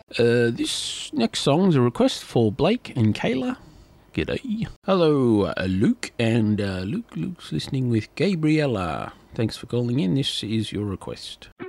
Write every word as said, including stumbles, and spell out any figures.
Uh, this next song is a request for Blake and Kayla. G'day. Hello, uh, Luke, and uh, Luke, Luke's listening with Gabriella. Thanks for calling in. This is your request.